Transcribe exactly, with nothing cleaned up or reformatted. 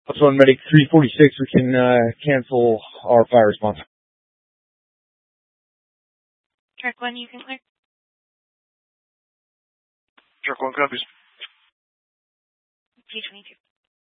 Plus one medic three forty-six, we can uh, cancel our fire response. Track one, you can clear. Track one copies. P twenty-two.